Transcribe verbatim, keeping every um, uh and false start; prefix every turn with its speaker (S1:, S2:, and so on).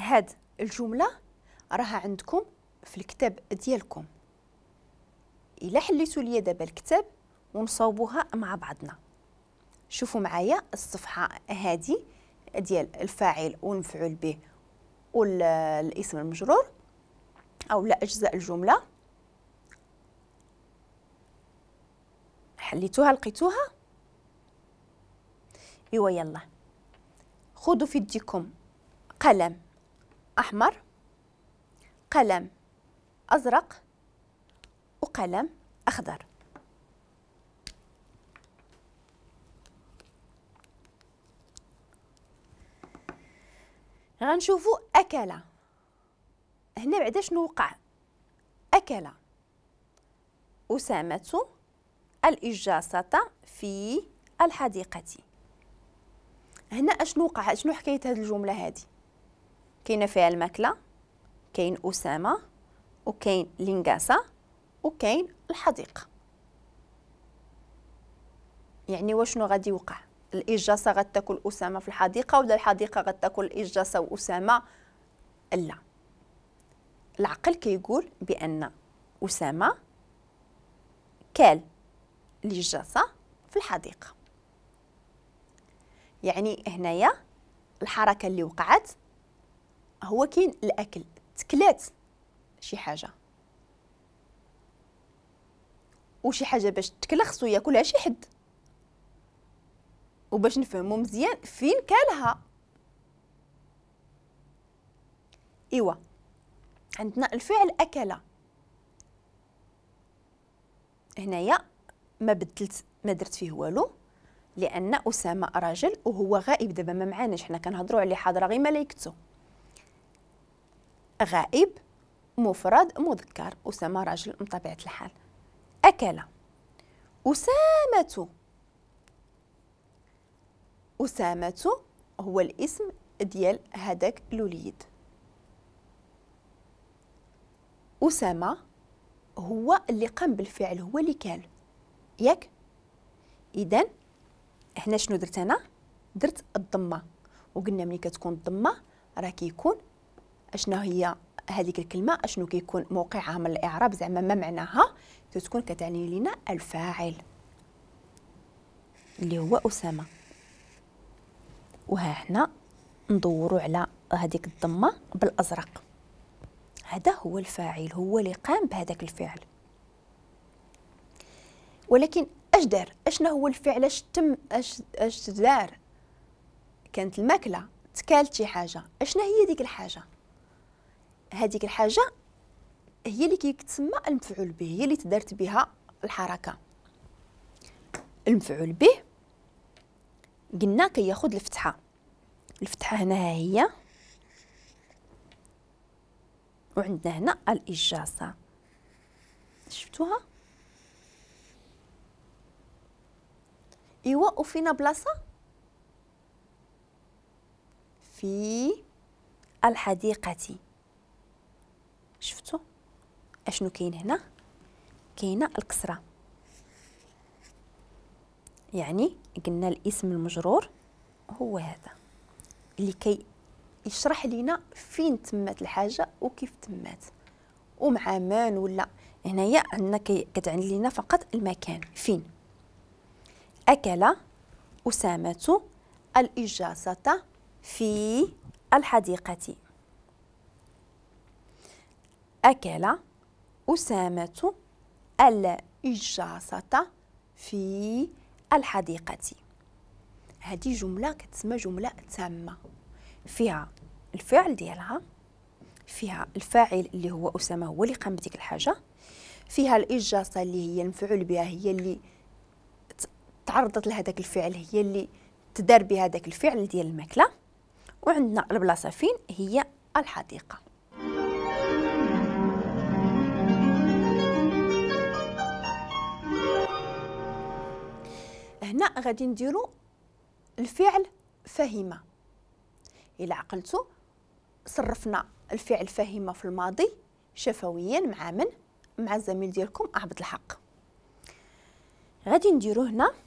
S1: هاد الجملة راها عندكم في الكتاب ديالكم. إلا حليتوا لي دابا الكتاب ونصاوبوها مع بعضنا. شوفوا معايا الصفحة هذه ديال الفاعل والمفعول به والاسم المجرور أو لا أجزاء الجملة. حليتوها لقيتوها؟ إيوا يلا خذوا في يديكم قلم أحمر، قلم أزرق، وقلم أخضر. غنشوفوا أكل. هنا بعدا شنو وقع؟ أكل أسامة الإجازة في الحديقة. هنا أشنو وقع؟ شنو حكاية هذه الجملة هذه؟ كاينه فيها الماكلة، كاين أسامة، وكاين لينغاسا، وكاين الحديقة. يعني واشنو غادي يوقع؟ الإجازة غتاكل أسامة في الحديقة ولا الحديقة غتاكل الإجازة وأسامة؟ لا، العقل كيقول بأن أسامة كال الإجازة في الحديقة. يعني هنايا الحركة اللي وقعت هو كاين الأكل، تكلات شي حاجة، وشي حاجة باش تكلا خصو ياكلها شي حد، وباش نفهمو مزيان فين كالها. ايوا عندنا الفعل أكل. هنايا ما بدلت ما درت فيه والو، لأن أسامة راجل وهو غائب دابا ما معاناش، حنا كنهضروا عليه حاضرة غير ملايكته. غائب مفرد مذكر، أسامة راجل من طبيعة الحال. أكل أسامة. أسامة هو الاسم ديال هذاك الوليد. أسامة هو اللي قام بالفعل، هو اللي كال ياك. إذن هنا شنو درت أنا؟ درت الضمة، وقلنا ملي كتكون الضمة راه كيكون اشنو هي هذيك الكلمة، اشنو كيكون موقعها من الإعراب، زعما ما معناها، تكون كتعني لنا الفاعل اللي هو أسامة. وها حنا ندوروا على هذيك الضمة بالأزرق، هذا هو الفاعل، هو اللي قام بهذاك الفعل. ولكن اش دار؟ اشنا هو الفعل؟ اش تم؟ اش اش دار؟ كانت الماكله، تكالت شي حاجه. اشنا هي ديك الحاجه؟ هذيك الحاجه هي اللي كيتسمى المفعول به، هي اللي تدارت بها الحركه. المفعول به قلنا كياخذ الفتحه، الفتحه هنا ها هي، وعندنا هنا الإجازة. شفتوها؟ ايوا وفينا بلاصه في الحديقة. شفتوا اشنو كاين هنا؟ كاينه الكسره، يعني قلنا الاسم المجرور هو هذا اللي كي يشرح لينا فين تمات الحاجه وكيف تمات ومع من. ولا هنايا عندنا كتعني لينا فقط المكان فين. أكل أسامة الإجازة في الحديقة. أكل أسامة الإجازة في الحديقة. هذه جملة كتسمى جملة تامة، فيها الفعل ديالها، فيها الفاعل اللي هو أسامة هو اللي قام بديك الحاجة، فيها الإجازة اللي هي المفعول بها، هي اللي تعرضت لهذاك الفعل، هي اللي تدار بهذاك الفعل ديال الماكله، وعندنا البلاصه فين هي الحديقه. هنا غادي نديرو الفعل فهم. الى عقلتوا صرفنا الفعل فهم في الماضي شفويا مع من؟ مع الزميل ديالكم عبد الحق. غادي نديرو هنا